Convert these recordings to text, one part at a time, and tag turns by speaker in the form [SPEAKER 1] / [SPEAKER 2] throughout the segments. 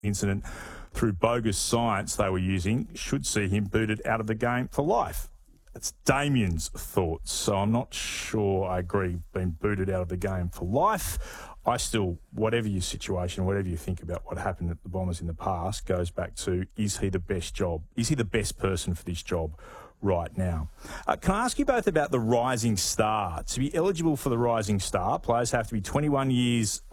[SPEAKER 1] incident through bogus science they were using should see him booted out of the game for life. That's Damien's thoughts. So I'm not sure I agree being booted out of the game for life. I still, whatever your situation, whatever you think about what happened at the Bombers in the past, goes back to, is he the best job? Is he the best person for this job right now? Can I ask you both about the Rising Star? To be eligible for the Rising Star, players have to be 21 years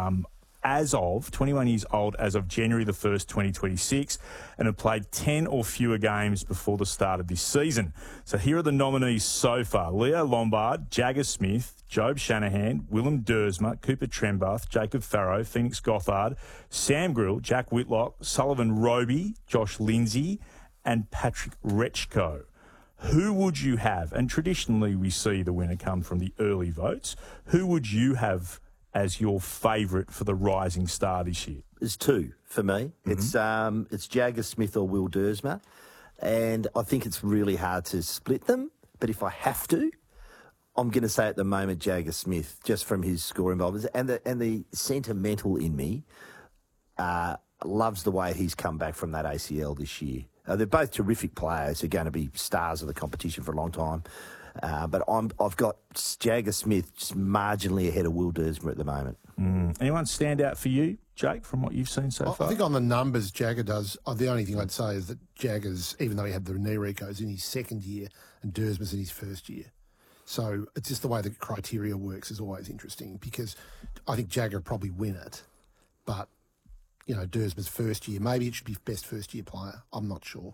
[SPEAKER 1] 21 years old as of January the 1st, 2026, and have played 10 or fewer games before the start of this season. So here are the nominees so far. Leo Lombard, Jagger Smith, Job Shanahan, Willem Dersma, Cooper Trembath, Jacob Farrow, Phoenix Gothard, Sam Grill, Jack Whitlock, Sullivan Roby, Josh Lindsay, and Patrick Rechko. Who would you have? And traditionally we see the winner come from the early votes. Who would you have as your favourite for the Rising Star this year?
[SPEAKER 2] There's two for me. Mm-hmm. It's Jagger Smith or Will Dersma, and I think it's really hard to split them. But if I have to, I'm going to say at the moment Jagger Smith, just from his score involvement and the sentimental in me loves the way he's come back from that ACL this year. They're both terrific players who are going to be stars of the competition for a long time. But I've got Jagger Smith just marginally ahead of Will Dersma at the moment.
[SPEAKER 1] Anyone stand out for you, Jake, from what you've seen so far?
[SPEAKER 3] I think on the numbers, Jagger does. The only thing I'd say is that Jagger's, even though he had the knee recos, in his second year and Dersma's in his first year. So it's just the way the criteria works is always interesting because I think Jagger would probably win it. But, you know, Dersma's first year, maybe it should be best first year player. I'm not sure.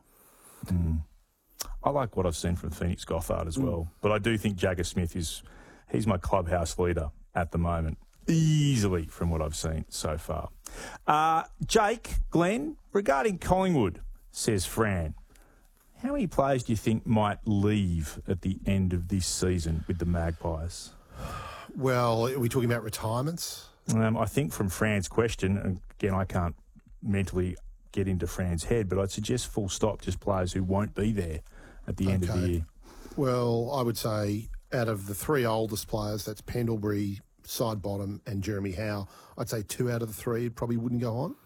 [SPEAKER 1] I like what I've seen from Phoenix Gothard as well, but I do think Jagger Smith he's my clubhouse leader at the moment, easily from what I've seen so far. Jake, Glenn, regarding Collingwood, says Fran, how many players do you think might leave at the end of this season with the Magpies?
[SPEAKER 3] Well, are we talking about retirements?
[SPEAKER 1] I think from Fran's question, and again, I can't mentally get into Fran's head, but I'd suggest full stop, just players who won't be there at the end of the year.
[SPEAKER 3] Well, I would say out of the three oldest players, that's Pendlebury, Sidebottom and Jeremy Howe, I'd say 2 out of the 3 probably wouldn't go on.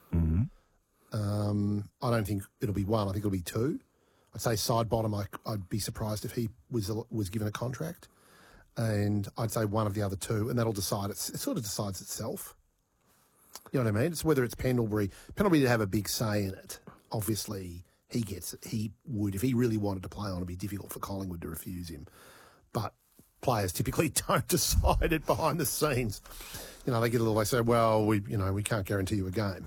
[SPEAKER 1] Mm-hmm.
[SPEAKER 3] I don't think it'll be 1. I think it'll be 2. I'd say Sidebottom, I'd be surprised if he was given a contract. And I'd say one of the other 2, and that'll decide. It sort of decides itself. You know what I mean? It's whether it's Pendlebury. Pendlebury did have a big say in it. Obviously, he gets it. He would, if he really wanted to play on, it'd be difficult for Collingwood to refuse him. But players typically don't decide it behind the scenes. You know, they get a little, they say, well, we can't guarantee you a game.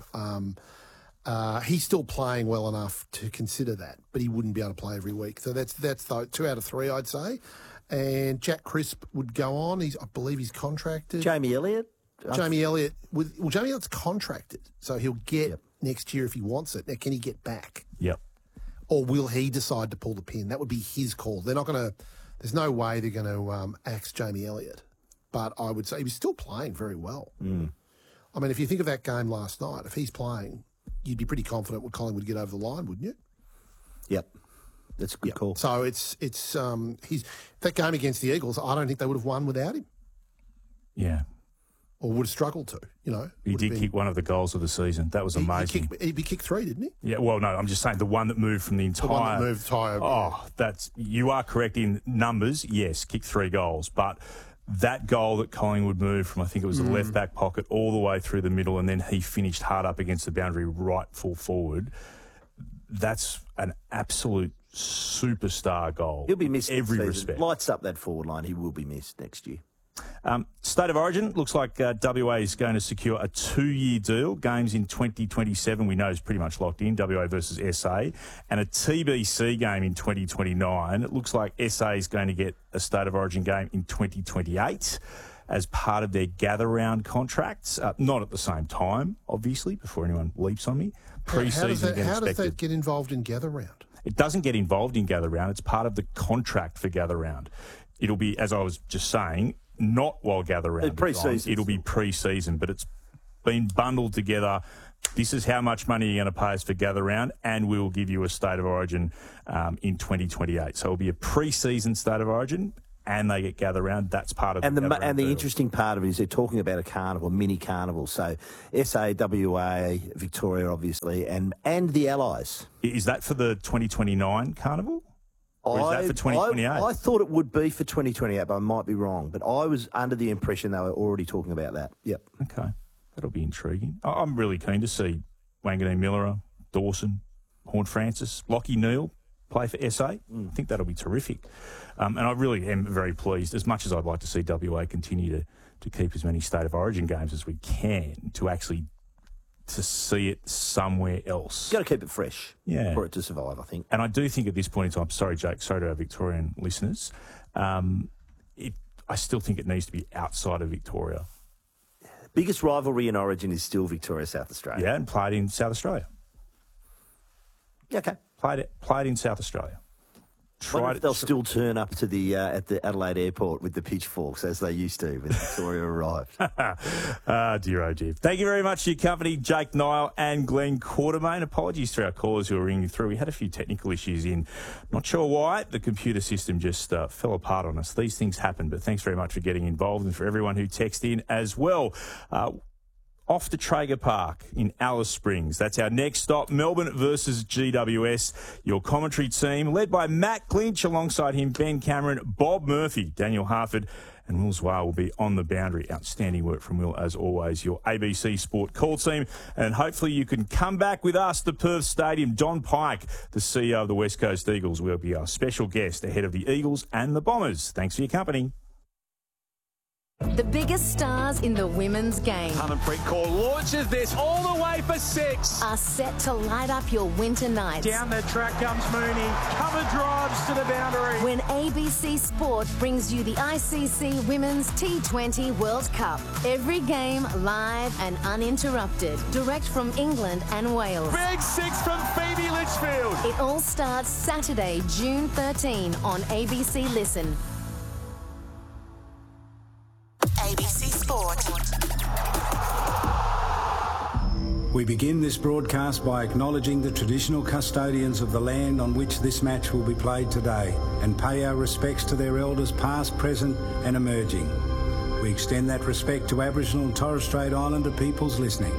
[SPEAKER 3] He's still playing well enough to consider that, but he wouldn't be able to play every week. So that's 2 out of 3, I'd say. And Jack Crisp would go on. I believe he's contracted.
[SPEAKER 2] Jamie Elliott?
[SPEAKER 3] Jamie Elliott's contracted, so he'll get next year if he wants it. Now, can he get back?
[SPEAKER 1] Yep.
[SPEAKER 3] Or will he decide to pull the pin? That would be his call. They're not going to. There's no way they're going to axe Jamie Elliott. But I would say he was still playing very well. I mean, if you think of that game last night, if he's playing, you'd be pretty confident Collingwood would get over the line, wouldn't you?
[SPEAKER 2] Yep. That's a good call.
[SPEAKER 3] So it's that game against the Eagles. I don't think they would have won without him.
[SPEAKER 1] Yeah.
[SPEAKER 3] Or would have struggled to, you know.
[SPEAKER 1] He did kick one of the goals of the season. That was amazing.
[SPEAKER 3] He kicked 3, didn't he?
[SPEAKER 1] Yeah, well, no, I'm just saying the one that moved from the entire...
[SPEAKER 3] The one that moved entire...
[SPEAKER 1] Oh, you are correct in numbers, yes, kicked 3 goals, but that goal that Collingwood moved from, I think it was the left back pocket all the way through the middle, and then he finished hard up against the boundary right full forward, that's an absolute superstar goal.
[SPEAKER 2] He'll be missed
[SPEAKER 1] every
[SPEAKER 2] next
[SPEAKER 1] respect.
[SPEAKER 2] Season. Lights up that forward line. He will be missed next year.
[SPEAKER 1] State of Origin, looks like WA is going to secure a 2-year deal. Games in 2027 we know is pretty much locked in, WA versus SA, and a TBC game in 2029. It looks like SA is going to get a State of Origin game in 2028 as part of their gather-round contracts. Not at the same time, obviously, before anyone leaps on me. Pre-season
[SPEAKER 3] how does that get involved in gather-round?
[SPEAKER 1] It doesn't get involved in gather-round. It's part of the contract for gather-round. It'll be, as I was just saying, not while gather-round. It'll be pre-season, but it's been bundled together. This is how much money you're going to pay us for gather-round, and we'll give you a State of Origin in 2028. So it'll be a pre-season State of Origin, and they get gathered around. That's part of
[SPEAKER 2] And
[SPEAKER 1] gather
[SPEAKER 2] the
[SPEAKER 1] round hurdle.
[SPEAKER 2] interesting part of it is they're talking about a carnival, a mini carnival. So SA, WA, Victoria, obviously, and the Allies.
[SPEAKER 1] Is that for the 2029 carnival? Or is that for 2028?
[SPEAKER 2] I thought it would be for 2028, but I might be wrong. But I was under the impression they were already talking about that. Yep.
[SPEAKER 1] Okay. That'll be intriguing. I'm really keen to see Wanganeen Miller, Dawson, Horn Francis, Lockie Neal play for SA. I think that'll be terrific. And I really am very pleased, as much as I'd like to see WA continue to keep as many State of Origin games as we can, to see it somewhere else.
[SPEAKER 2] Got to keep it fresh for it to survive, I think.
[SPEAKER 1] And I do think at this point in time, sorry, Jake, sorry to our Victorian listeners, I still think it needs to be outside of Victoria.
[SPEAKER 2] Biggest rivalry in Origin is still Victoria-South Australia.
[SPEAKER 1] Yeah, and played in South Australia.
[SPEAKER 2] Yeah, okay.
[SPEAKER 1] Played in South Australia.
[SPEAKER 2] Wonder if they'll still turn up to the at the Adelaide airport with the pitchforks as they used to when Victoria arrived.
[SPEAKER 1] Dear oh dear. Thank you very much for your company, Jake Nile and Glenn Quartermain. Apologies to our callers who are ringing through. We had a few technical issues in. Not sure why. The computer system just fell apart on us. These things happen, but thanks very much for getting involved and for everyone who texted in as well. Off to Traeger Park in Alice Springs. That's our next stop, Melbourne versus GWS. Your commentary team, led by Matt Clinch, alongside him Ben Cameron, Bob Murphy, Daniel Harford, and Will Zwar will be on the boundary. Outstanding work from Will, as always, your ABC Sport call team. And hopefully you can come back with us to Perth Stadium. Don Pike, the CEO of the West Coast Eagles, will be our special guest ahead of the Eagles and the Bombers. Thanks for your company.
[SPEAKER 4] The biggest stars in the women's game
[SPEAKER 5] Harmanpreet Kaur launches this all the way for 6.
[SPEAKER 4] are set to light up your winter nights.
[SPEAKER 5] Down the track comes Mooney. Cover drives to the boundary.
[SPEAKER 4] When ABC Sport brings you the ICC Women's T20 World Cup. Every game live and uninterrupted. Direct from England and Wales.
[SPEAKER 5] Big 6 from Phoebe Litchfield.
[SPEAKER 4] It all starts Saturday, June 13 on ABC Listen.
[SPEAKER 6] ABC Sport.
[SPEAKER 7] We begin this broadcast by acknowledging the traditional custodians of the land on which this match will be played today and pay our respects to their elders past, present and emerging. We extend that respect to Aboriginal and Torres Strait Islander peoples listening.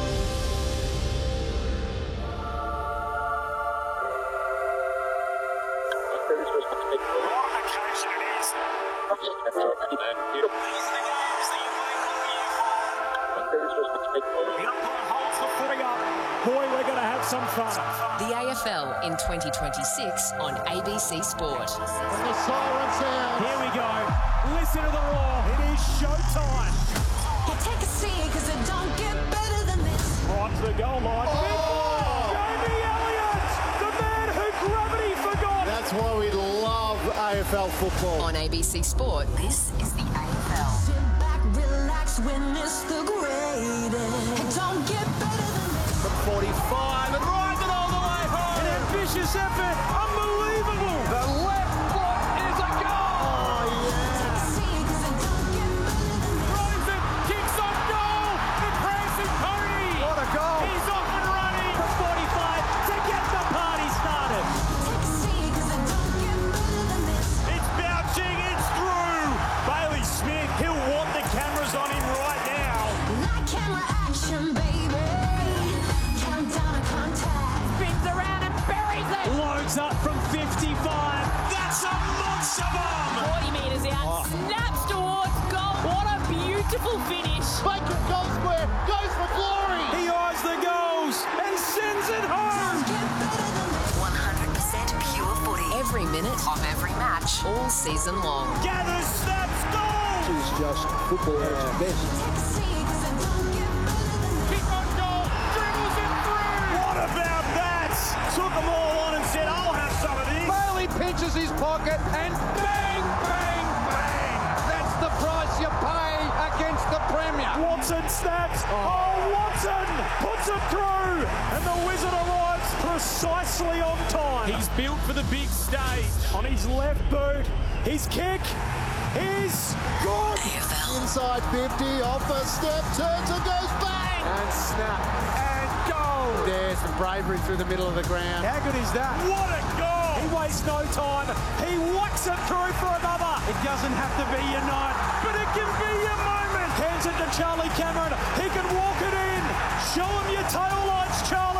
[SPEAKER 8] The AFL in 2026 on ABC Sport.
[SPEAKER 5] The silence sound. Here we go. Listen to the roar. It is showtime.
[SPEAKER 6] Take a seat, because it don't get better than this.
[SPEAKER 5] Right to the goal line. Jamie Elliott, the man who gravity forgot.
[SPEAKER 9] That's why we love AFL football.
[SPEAKER 8] On ABC Sport, this is the AFL.
[SPEAKER 6] Sit back, relax, witness the greatest. It don't get better than this.
[SPEAKER 5] From 45 and rides it all the way home. An ambitious effort. Unbelievable. The left foot is a goal. Oh, yeah.
[SPEAKER 6] Take a seat, because it don't get better than this.
[SPEAKER 5] Throws it, kicks on goal. The prancing pony. What a goal. He's off and running from 45 to get the party started.
[SPEAKER 6] Take a seat, because it don't get better than this.
[SPEAKER 5] It's bouncing, it's through. Bailey Smith, he'll want the cameras on him right now.
[SPEAKER 6] Light camera action, baby. Countdown to contact.
[SPEAKER 5] Spins around and buries it. Loads up from 55. That's a monster bomb.
[SPEAKER 8] 40 metres out, snaps towards goal. What a beautiful finish.
[SPEAKER 9] Baker goal square, goes for glory.
[SPEAKER 5] He eyes the goals and sends it home.
[SPEAKER 6] Get better than this.
[SPEAKER 8] 100% pure footy. Every minute of every match, all season long.
[SPEAKER 5] Gathers, snaps, goal.
[SPEAKER 9] It's just football at its best.
[SPEAKER 6] Take a seat, because it don't get better than this.
[SPEAKER 5] Kick on goal, dribbles it through. What about that? Took them all on and said, I'll have some of this. Bailey pinches his pocket and bang, bang, bang. That's the price you pay against the Premier. Watson snaps. Oh, Watson puts it through. And the Wizard arrives precisely on time. He's built for the big stage. On his left boot, his kick is good.
[SPEAKER 9] Inside 50, off a step, turns and goes bang.
[SPEAKER 5] And snap. And goal.
[SPEAKER 9] There's some bravery through the middle of the ground.
[SPEAKER 5] How good is that? What a goal! He wastes no time. He whacks it through for another. It doesn't have to be your night, but it can be your moment. Hands it to Charlie Cameron. He can walk it in. Show him your tail lights, Charlie.